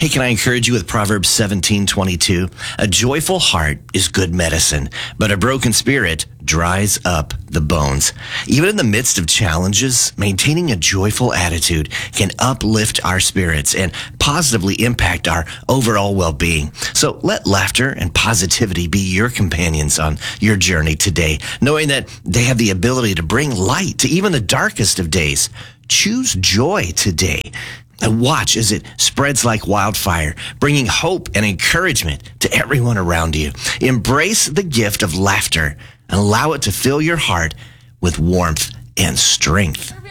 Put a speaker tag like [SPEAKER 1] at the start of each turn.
[SPEAKER 1] Hey, can I encourage you with Proverbs 17:22? A joyful heart is good medicine, but a broken spirit dries up the bones. Even in the midst of challenges, maintaining a joyful attitude can uplift our spirits and positively impact our overall well-being. So let laughter and positivity be your companions on your journey today, knowing that they have the ability to bring light to even the darkest of days. Choose joy today. And watch as it spreads like wildfire, bringing hope and encouragement to everyone around you. Embrace the gift of laughter and allow it to fill your heart with warmth and strength.